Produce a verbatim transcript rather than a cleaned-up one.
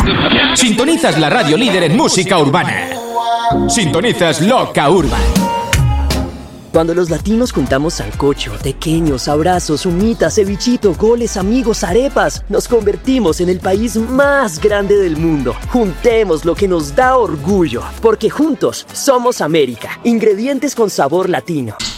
Sintonizas la radio líder en música urbana. Sintonizas Loca Urban. Cuando los latinos juntamos sancocho, tequeños, abrazos, humitas, cevichito, goles, amigos, arepas, nos convertimos en el país más grande del mundo. Juntemos lo que nos da orgullo, porque juntos somos América. Ingredientes con sabor latino.